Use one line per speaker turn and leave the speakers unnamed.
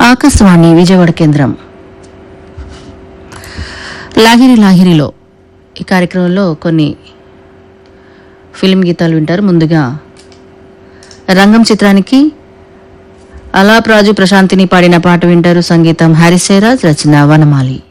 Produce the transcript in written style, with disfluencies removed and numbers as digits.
ఆకాశవాణి విజయవాడ కేంద్రం. లాహిరిలో ఈ కార్యక్రమంలో కొన్ని ఫిల్మ్ గీతాలు వింటారు. ముందుగా రంగం చిత్రానికి అలాప్ రాజు ప్రశాంతిని పాడిన పాట వింటారు. సంగీతం హారిస్ జయరాజ్, రచన వనమాలి.